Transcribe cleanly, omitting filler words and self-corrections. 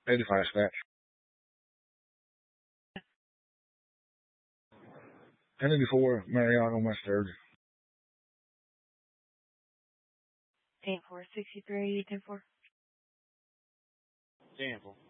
85 scratch. And 84, Mariano Mustard. 10-4, 63, 10-4. 10-4.